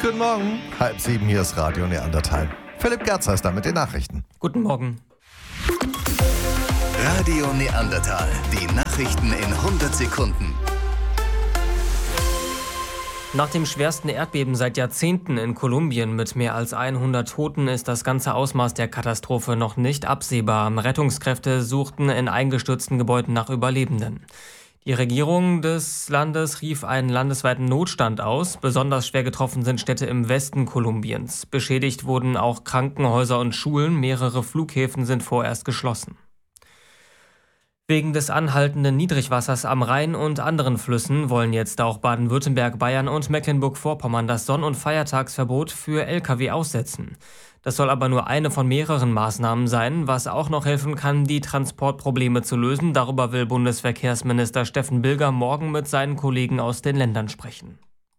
Guten Morgen. 6:30, hier ist Radio Neandertal. Philipp Gerzer ist da mit den Nachrichten. Guten Morgen. Radio Neandertal. Die Nachrichten in 100 Sekunden. Nach dem schwersten Erdbeben seit Jahrzehnten in Kolumbien mit mehr als 100 Toten ist das ganze Ausmaß der Katastrophe noch nicht absehbar. Rettungskräfte suchten in eingestürzten Gebäuden nach Überlebenden. Die Regierung des Landes rief einen landesweiten Notstand aus. Besonders schwer getroffen sind Städte im Westen Kolumbiens. Beschädigt wurden auch Krankenhäuser und Schulen. Mehrere Flughäfen sind vorerst geschlossen. Wegen des anhaltenden Niedrigwassers am Rhein und anderen Flüssen wollen jetzt auch Baden-Württemberg, Bayern und Mecklenburg-Vorpommern das Sonn- und Feiertagsverbot für Lkw aussetzen. Das soll aber nur eine von mehreren Maßnahmen sein, was auch noch helfen kann, die Transportprobleme zu lösen. Darüber will Bundesverkehrsminister Steffen Bilger morgen mit seinen Kollegen aus den Ländern sprechen.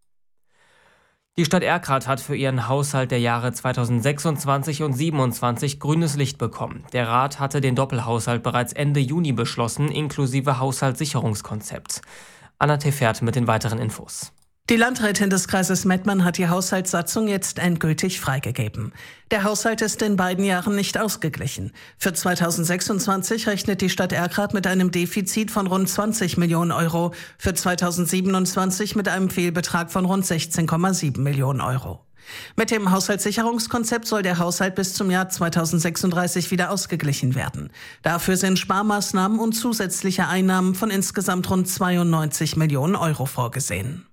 Die Stadt Erkrath hat für ihren Haushalt der Jahre 2026 und 2027 grünes Licht bekommen. Der Rat hatte den Doppelhaushalt bereits Ende Juni beschlossen, inklusive Haushaltssicherungskonzept. Anna Tefert mit den weiteren Infos. Die Landrätin des Kreises Mettmann hat die Haushaltssatzung jetzt endgültig freigegeben. Der Haushalt ist in beiden Jahren nicht ausgeglichen. Für 2026 rechnet die Stadt Erkrath mit einem Defizit von rund 20 Millionen Euro, für 2027 mit einem Fehlbetrag von rund 16,7 Millionen Euro. Mit dem Haushaltssicherungskonzept soll der Haushalt bis zum Jahr 2036 wieder ausgeglichen werden. Dafür sind Sparmaßnahmen und zusätzliche Einnahmen von insgesamt rund 92 Millionen Euro vorgesehen.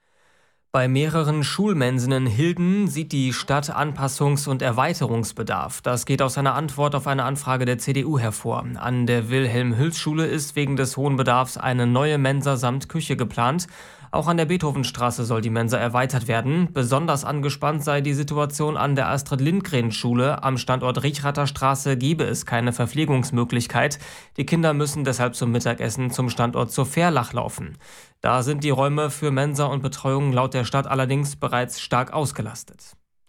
Bei mehreren Schulmensen in Hilden sieht die Stadt Anpassungs- und Erweiterungsbedarf. Das geht aus einer Antwort auf eine Anfrage der CDU hervor. An der Wilhelm-Hülz-Schule ist wegen des hohen Bedarfs eine neue Mensa samt Küche geplant. Auch an der Beethovenstraße soll die Mensa erweitert werden. Besonders angespannt sei die Situation an der Astrid-Lindgren-Schule. Am Standort Richrather Straße gebe es keine Verpflegungsmöglichkeit. Die Kinder müssen deshalb zum Mittagessen zum Standort zur Fährlach laufen. Da sind die Räume für Mensa und Betreuung laut der Stadt allerdings bereits stark ausgelastet.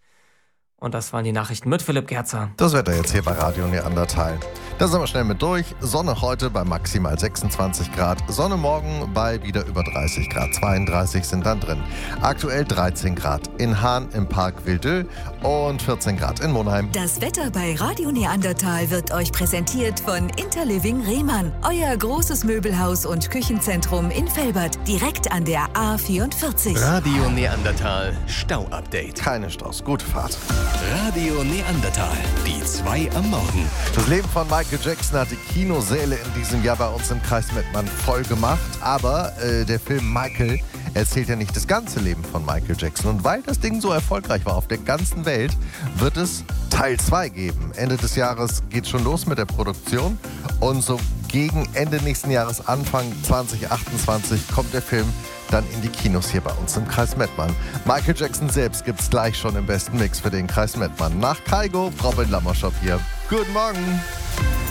Und das waren die Nachrichten mit Philipp Gerzer. Das Wetter jetzt hier bei Radio Neandertal. Da sind wir schnell mit durch. Sonne heute bei maximal 26 Grad. Sonne morgen bei wieder über 30 Grad. 32 sind dann drin. Aktuell 13 Grad in Hahn im Park Wildö und 14 Grad in Monheim. Das Wetter bei Radio Neandertal wird euch präsentiert von Interliving Rehmann. Euer großes Möbelhaus und Küchenzentrum in Velbert. Direkt an der A44. Radio Neandertal Stau-Update. Keine Staus. Gute Fahrt. Radio Neandertal. Die 2 am Morgen. Das Leben von Michael Jackson hat die Kinosäle in diesem Jahr bei uns im Kreis Mettmann voll gemacht. Aber der Film Michael erzählt ja nicht das ganze Leben von Michael Jackson. Und weil das Ding so erfolgreich war auf der ganzen Welt, wird es Teil 2 geben. Ende des Jahres geht schon los mit der Produktion. Und so gegen Ende nächsten Jahres, Anfang 2028, kommt der Film dann in die Kinos hier bei uns im Kreis Mettmann. Michael Jackson selbst gibt's gleich schon im besten Mix für den Kreis Mettmann. Nach Kaigo, Robin Lammerschop hier. Guten Morgen.